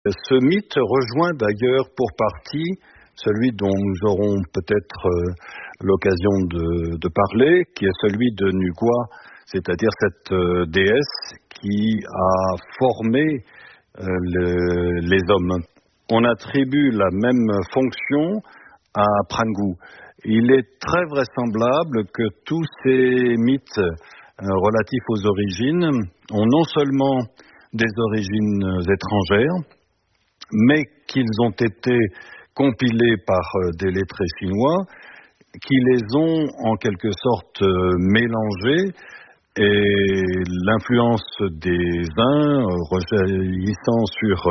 Ce mythe rejoint d'ailleurs pour partie celui dont nous aurons peut-être l'occasion de parler, qui est celui de Nugua, c'est-à-dire cette déesse qui a formé les hommes. On attribue la même fonction à Prangu. Il est très vraisemblable que tous ces mythes relatifs aux origines ont non seulement des origines étrangères, mais qu'ils ont été compilés par des lettrés chinois qui les ont en quelque sorte mélangés, et l'influence des uns rejaillissant sur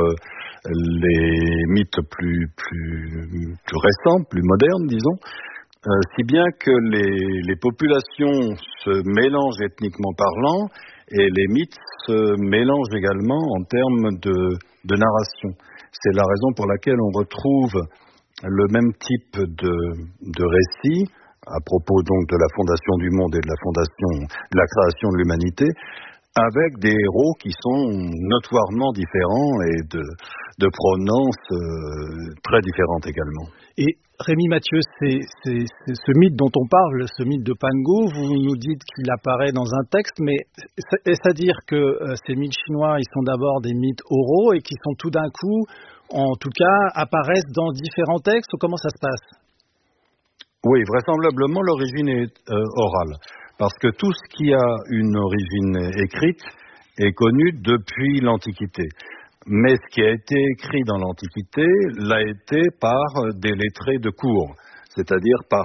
les mythes plus récents, plus modernes, disons, si bien que les populations se mélangent ethniquement parlant et les mythes se mélangent également en termes de narration. C'est la raison pour laquelle on retrouve le même type de récit à propos donc de la fondation du monde et de la création de l'humanité, avec des héros qui sont notoirement différents et de provenance très différentes également. Et Rémi Mathieu, c'est ce mythe dont on parle, ce mythe de Pangu, vous nous dites qu'il apparaît dans un texte, mais est-ce à dire que ces mythes chinois, ils sont d'abord des mythes oraux et qui sont tout d'un coup, en tout cas, apparaissent dans différents textes, ou comment ça se passe ? Oui, vraisemblablement l'origine est orale, parce que tout ce qui a une origine écrite est connu depuis l'Antiquité. Mais ce qui a été écrit dans l'Antiquité l'a été par des lettrés de cour, c'est-à-dire par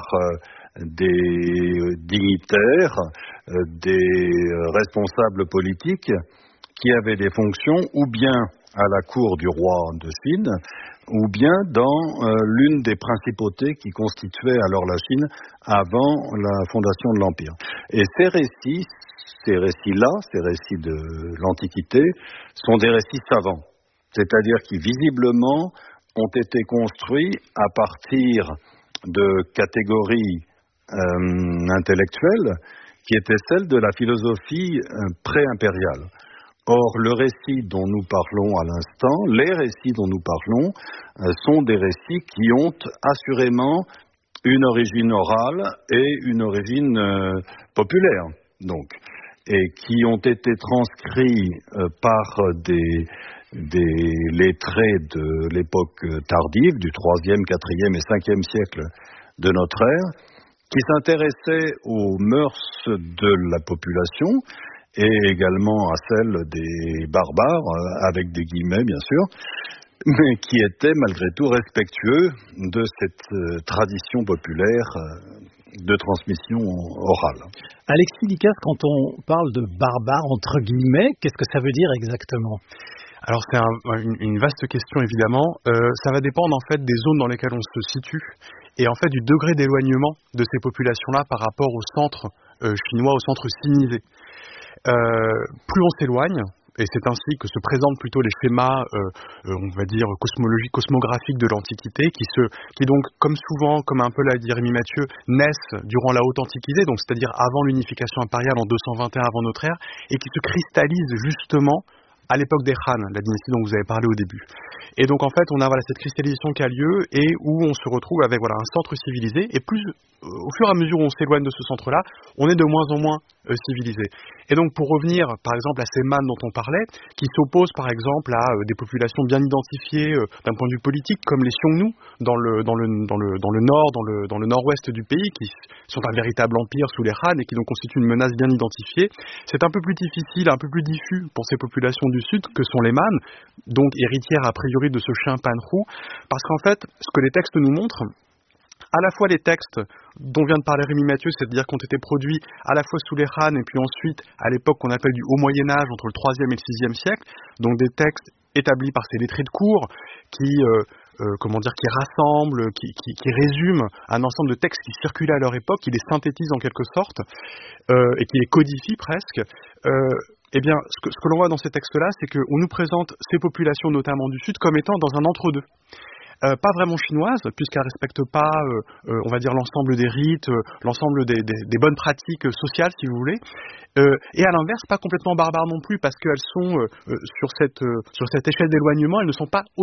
des dignitaires, des responsables politiques qui avaient des fonctions ou bien à la cour du roi de Chine, ou bien dans l'une des principautés qui constituaient alors la Chine avant la fondation de l'Empire. Et ces récits-là, ces récits de l'Antiquité, sont des récits savants, c'est-à-dire qui visiblement ont été construits à partir de catégories intellectuelles qui étaient celles de la philosophie pré-impériale. Or, le récit dont nous parlons à l'instant, les récits dont nous parlons, sont des récits qui ont assurément une origine orale et une origine populaire, donc, et qui ont été transcrits par des lettrés de l'époque tardive, du 3e, 4e et 5e siècle de notre ère, qui s'intéressaient aux mœurs de la population, et également à celle des barbares, avec des guillemets bien sûr, mais qui étaient malgré tout respectueux de cette tradition populaire de transmission orale. Alexis Licasse, quand on parle de barbares entre guillemets, qu'est-ce que ça veut dire exactement ? Alors c'est une vaste question évidemment, ça va dépendre en fait des zones dans lesquelles on se situe et en fait du degré d'éloignement de ces populations-là par rapport au centre chinois, au centre sinisé. Plus on s'éloigne, et c'est ainsi que se présentent plutôt les schémas, on va dire, cosmographiques de l'Antiquité, qui donc, comme souvent, comme un peu l'a dit Rémi Mathieu, naissent durant la Haute Antiquité, donc c'est-à-dire avant l'unification impériale en 221 avant notre ère, et qui se cristallisent justement à l'époque des Han, la dynastie dont vous avez parlé au début. Et donc en fait, on a cette cristallisation qui a lieu et où on se retrouve avec un centre civilisé, et plus au fur et à mesure où on s'éloigne de ce centre-là, on est de moins en moins civilisé. Et donc pour revenir par exemple à ces Man dont on parlait, qui s'opposent par exemple à des populations bien identifiées d'un point de vue politique, comme les Xiongnu dans le nord, dans le nord-ouest du pays, qui sont un véritable empire sous les Han et qui donc constituent une menace bien identifiée, c'est un peu plus difficile, un peu plus diffus pour ces populations du sud que sont les Man, donc héritières a priori de ce chien Panhu, parce qu'en fait, ce que les textes nous montrent, à la fois les textes dont vient de parler Rémi Mathieu, c'est-à-dire qui ont été produits à la fois sous les Han et puis ensuite à l'époque qu'on appelle du Haut Moyen-Âge, entre le 3e et le 6e siècle, donc des textes établis par ces lettrés de cour qui rassemblent, qui résument un ensemble de textes qui circulaient à leur époque, qui les synthétisent en quelque sorte et qui les codifient presque. Eh bien, ce que l'on voit dans ces textes-là, c'est qu'on nous présente ces populations, notamment du Sud, comme étant dans un entre-deux. Pas vraiment chinoises, puisqu'elles ne respectent pas, on va dire, l'ensemble des rites, l'ensemble des bonnes pratiques sociales, si vous voulez. Et à l'inverse, pas complètement barbares non plus, parce qu'elles sont sur cette échelle d'éloignement, elles ne sont pas